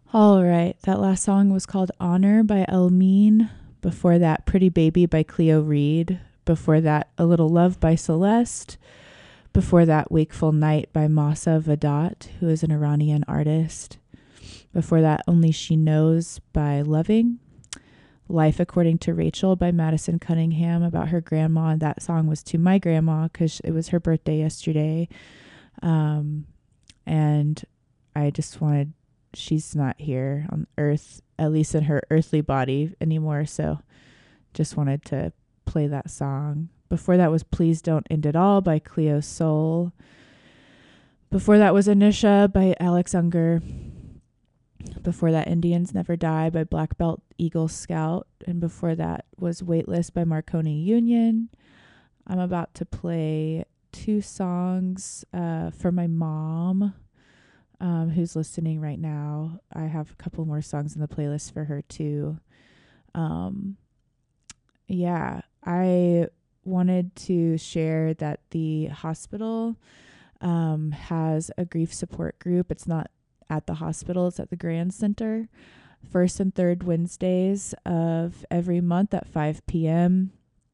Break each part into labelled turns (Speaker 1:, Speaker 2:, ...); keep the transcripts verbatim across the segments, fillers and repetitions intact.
Speaker 1: All right, that last song was called Honor by Elmine. Before that, Pretty Baby by Cleo Reed. Before that, A Little Love by Celeste. Before that, Wakeful Night by Masa Vadat, who is an Iranian artist. Before that, Only She Knows by Loving. Life According to Rachel by Madison Cunningham, about her grandma. And that song was to my grandma because it was her birthday yesterday. Um, and I just wanted, she's not here on earth, at least in her earthly body anymore. So just wanted to play that song. Before that was Please Don't End It All by Cleo Soul. Before that was Anisha by Alex Unger. Before that, Indians Never Die by Black Belt Eagle Scout. And before that was Weightless by Marconi Union. I'm about to play two songs uh, for my mom, um, who's listening right now. I have a couple more songs in the playlist for her, too. Um, yeah, I wanted to share that the hospital um, has a grief support group. It's not at the hospital, it's at the Grand Center. First and third Wednesdays of every month at five p.m.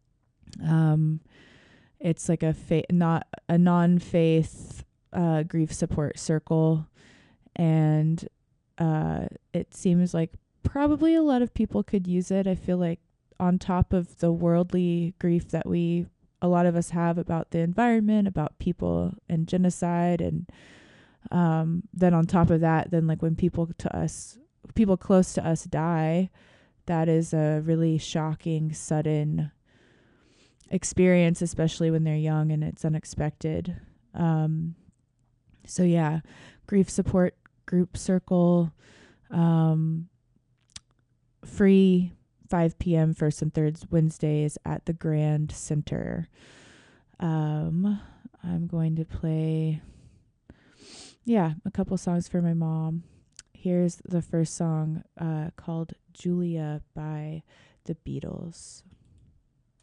Speaker 1: Um, it's like a fa- not a non-faith uh, grief support circle, and uh, it seems like probably a lot of people could use it. I feel like on top of the worldly grief that we a lot of us have about the environment, about people and genocide, and um, then on top of that, then like when people to us, people close to us die, that is a really shocking, sudden experience, especially when they're young and it's unexpected. Um, so yeah, grief support group circle, um, free five p.m. first and third Wednesdays at the Grand Center. Um, I'm going to play, yeah, a couple songs for my mom. Here's the first song uh, called Julia by the Beatles.